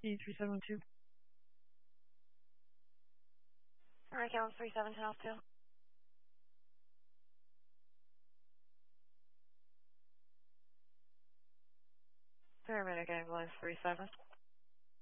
E3712. Alright, Calum 37 House 2. Paramedic ambulance 37.